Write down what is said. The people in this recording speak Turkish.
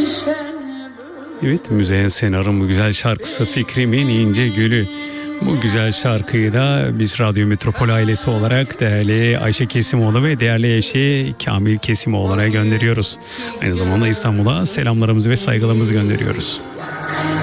Evet, Müzeyyen Senar'ın bu güzel şarkısı Fikrimin İnce Gülü. Bu güzel şarkıyı da biz Radyo Metropol ailesi olarak değerli Ayşe Kesimoğlu ve değerli eşi Kamil Kesimoğlu'na gönderiyoruz. Aynı zamanda İstanbul'a selamlarımızı ve saygılarımızı gönderiyoruz.